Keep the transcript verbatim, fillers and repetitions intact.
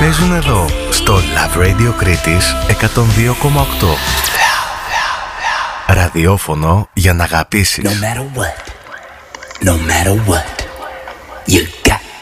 παίζουν εδώ στο Love Radio Κρήτης εκατόν δύο κόμμα οκτώ. Ραδιόφωνο για να αγαπήσεις. No matter what, no matter what, you got